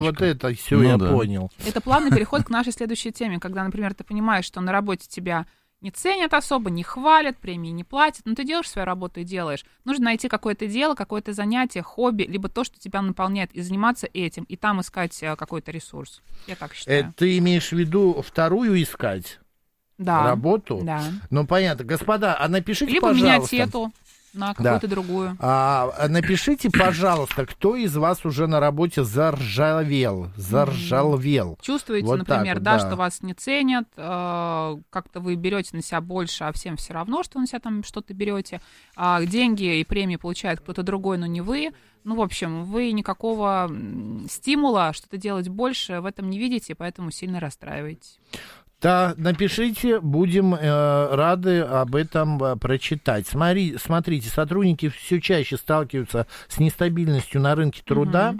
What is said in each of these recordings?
Вот это все я понял. Это плавный переход к нашей следующей теме, когда, например, ты понимаешь, что на работе тебя не ценят особо, не хвалят, премии не платят, но ты делаешь свою работу и делаешь. Нужно найти какое-то дело, какое-то занятие, хобби, либо то, что тебя наполняет, и заниматься этим, и там искать какой-то ресурс. Я так считаю. Ты имеешь в виду вторую искать? Да. Работу? Да. Ну, понятно. Господа, а напишите, либо пожалуйста. менять эту на какую-то другую. Напишите, пожалуйста, кто из вас уже на работе заржавел. Чувствуете, вот например, что вас не ценят, как-то вы берете на себя больше, а всем все равно, что на себя там что-то берете. Деньги и премии получает кто-то другой, но не вы. Ну, в общем, вы никакого стимула что-то делать больше в этом не видите, поэтому сильно расстраиваетесь. Да, напишите, будем рады об этом прочитать. Смотрите, сотрудники все чаще сталкиваются с нестабильностью на рынке труда.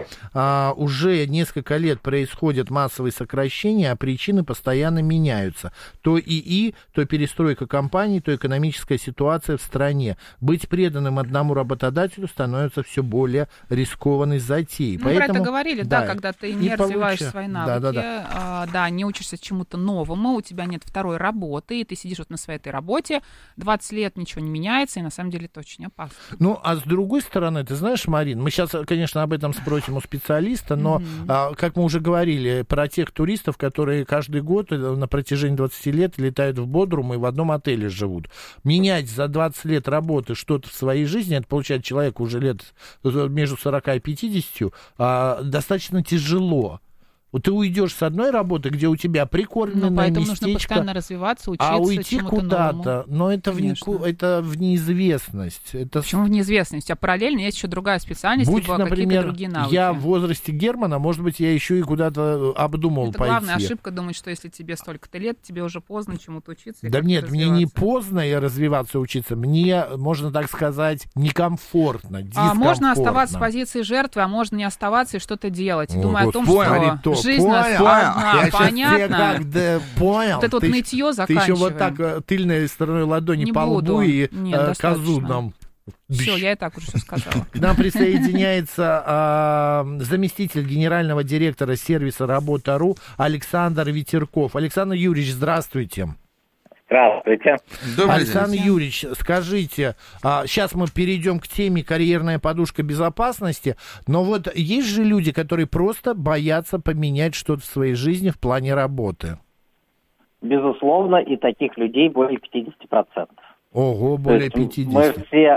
Уже несколько лет происходят массовые сокращения, а причины постоянно меняются. То ИИ, то перестройка компаний, то экономическая ситуация в стране. Быть преданным одному работодателю становится все более рискованной затеей. Мы про это говорили, да, когда ты не развиваешь свои навыки, не учишься чему-то новому, у тебя нет второй работы, и ты сидишь вот на своей этой работе, 20 лет ничего не меняется, и на самом деле это очень опасно. Ну, а с другой стороны, ты знаешь, Марин, мы сейчас, конечно, об этом спросим у специалиста, но, как мы уже говорили, про тех туристов, которые каждый год на протяжении 20 лет летают в Бодрум и в одном отеле живут. Менять за 20 лет работы что-то в своей жизни, это получается человеку уже лет между 40 и 50, достаточно тяжело. Вот ты уйдешь с одной работы, где у тебя прикормленное поэтому местечко, нужно постоянно развиваться, учиться, а уйти куда-то, новому. Но это в неизвестность. Почему в неизвестность? А параллельно есть еще другая специальность, либо какие-то другие навыки. Я в возрасте Германа, может быть, я еще и куда-то обдумал это пойти. Главная ошибка думать, что если тебе столько-то лет, тебе уже поздно чему-то учиться. Да нет, мне не поздно развиваться, учиться. Мне, можно так сказать, некомфортно, дискомфортно. Можно оставаться в позиции жертвы, а можно не оставаться и что-то делать. Думаю о том, что жизнь одна, понятно. Понял. Вот это вот нытье заканчиваем. Ты еще вот так тыльной стороной ладони не по лбу и козу нам. Все, я и так уже все сказала. К нам присоединяется заместитель генерального директора сервиса Работа.ру Александр Ветерков. Александр Юрьевич, здравствуйте. Здравствуйте. Александр Юрьевич, скажите, сейчас мы перейдем к теме карьерная подушка безопасности, но вот есть же люди, которые просто боятся поменять что-то в своей жизни в плане работы? Безусловно, и таких людей более 50%. Ого, более 50%. Мы все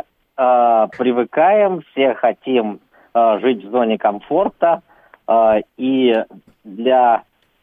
привыкаем, все хотим жить в зоне комфорта, и для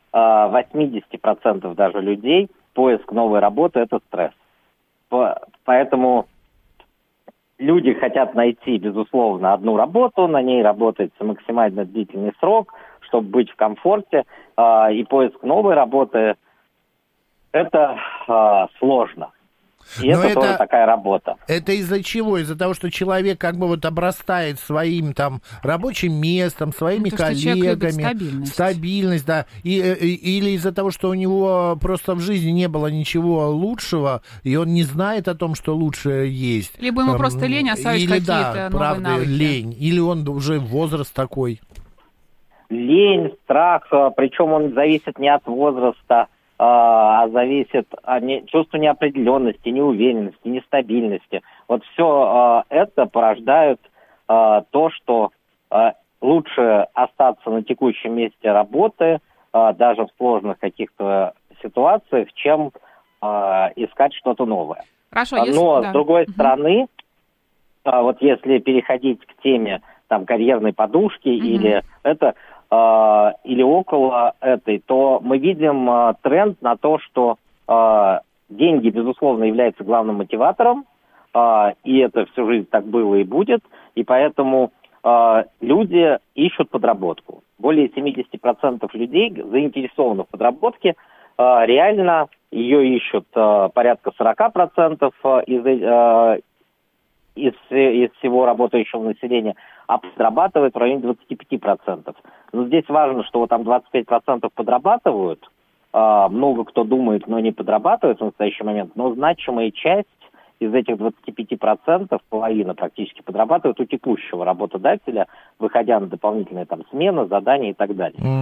80% даже людей поиск новой работы – это стресс. Поэтому люди хотят найти, безусловно, одну работу, на ней работать максимально длительный срок, чтобы быть в комфорте. И поиск новой работы – это сложно. И это тоже такая работа. Это из-за чего? Из-за того, что человек как бы вот обрастает своим там рабочим местом, своими коллегами. Стабильность, да. Или из-за того, что у него просто в жизни не было ничего лучшего, и он не знает о том, что лучше есть. Либо ему просто лень оставить какие-то новые навыки. Лень. Или он уже возраст такой. Лень, страх, причем он зависит не от возраста, а зависит от чувства неопределенности, неуверенности, нестабильности. Вот все это порождает то, что лучше остаться на текущем месте работы, даже в сложных каких-то ситуациях, чем искать что-то новое. Хорошо, Но, с другой стороны, вот если переходить к теме там, карьерной подушки или это... или около этой, то мы видим тренд на то, что деньги, безусловно, являются главным мотиватором, и это всю жизнь так было и будет, и поэтому люди ищут подработку. Более 70% людей, заинтересованных в подработке, реально ее ищут порядка 40% из всего работающего населения, а подрабатывает в районе 25%. Но здесь важно, что вот там 25% подрабатывают, много кто думает, но не подрабатывает в настоящий момент, но значимая часть из этих 25% половина практически подрабатывает у текущего работодателя, выходя на дополнительные там смены, задания и так далее.